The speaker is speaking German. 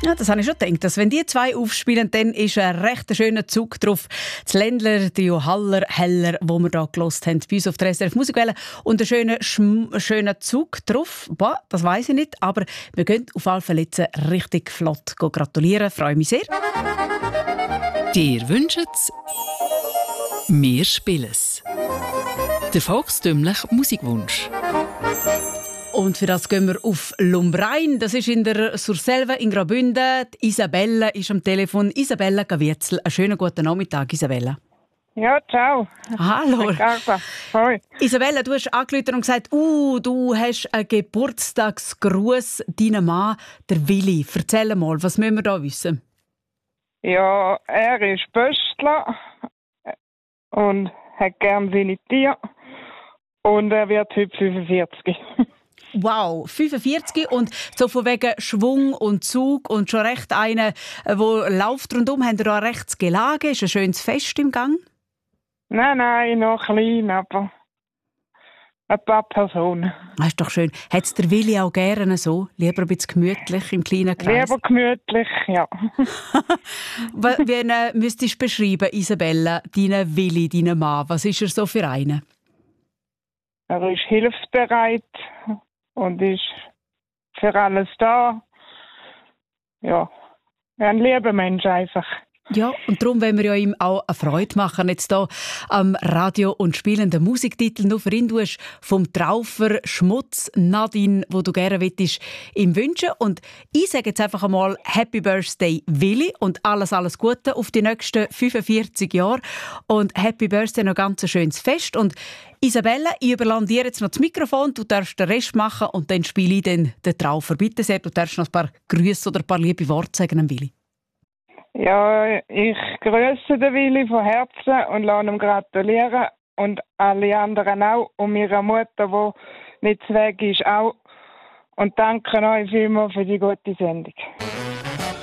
Ja, das habe ich schon gedacht, dass wenn die zwei aufspielen, dann ist ein recht schöner Zug drauf. Das Ländler, Trio Haller, Heller, wo wir hier gehört haben, bei uns auf der SRF Musikwelle. Und ein schöner Zug drauf, boah, das weiss ich nicht, aber wir gehen auf alle Fälle jetzt richtig flott gratulieren. Freue mich sehr. Dir wünschet's, wir spielen's. Der volkstümliche Musikwunsch. Und für das gehen wir auf Lumbrein. Das ist in der Surselva in Graubünden. Die Isabella ist am Telefon. Isabella Gavietzel. Einen schönen guten Nachmittag, Isabella. Ja, ciao. Hallo. Hoi. Isabella, du hast angerufen und gesagt, du hast einen Geburtstagsgruß deinem Mann, der Willi. Erzähl mal, was müssen wir da wissen? Ja, er ist Böstler und hat gern seine Tiere. Und er wird heute 45. Wow, 45 und so von wegen Schwung und Zug und schon recht einer, der läuft rundum. Habt ihr da rechts Gelage? Ist ein schönes Fest im Gang? Nein, noch klein, aber ein paar Personen. Das ist doch schön. Hat es der Willi auch gerne so? Lieber ein bisschen gemütlich im kleinen Kreis? Lieber gemütlich, ja. Wie müsstest du beschreiben, Isabella, deinen Willi, deinen Mann? Was ist er so für einen? Er ist hilfsbereit und ist für alles da. Ja, ein lieber Mensch einfach. Ja, und darum wollen wir ja ihm auch eine Freude machen, jetzt hier am Radio und spielen den Musiktitel nur für ihn. Du hast vom Traufer Schmutz Nadine, wo du gerne willst, ihm wünschen. Und ich sage jetzt einfach einmal Happy Birthday Willi und alles Gute auf die nächsten 45 Jahre. Und Happy Birthday, noch ganz ein schönes Fest. Und Isabella, ich überlasse dir jetzt noch das Mikrofon, du darfst den Rest machen und dann spiele ich den Traufer. Bitte sehr, du darfst noch ein paar Grüße oder ein paar liebe Worte sagen an Willi. Ja, ich grüße den Willi von Herzen und lasse ihm gratulieren. Und alle anderen auch. Und ihre Mutter, die nicht weg ist, auch. Und danke euch vielmals für die gute Sendung.